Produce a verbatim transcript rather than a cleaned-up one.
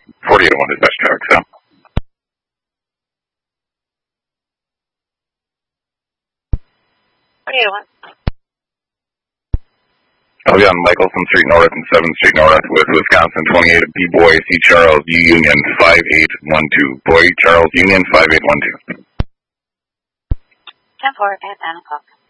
forty-eight oh one dispatch traffic, so. forty-eight oh one. I'll be on Michelson Street North and seventh Street North with Wisconsin twenty-eight B Boy C Charles U Union five eight one two. Boy Charles Union five eight one two. ten four at nine o'clock.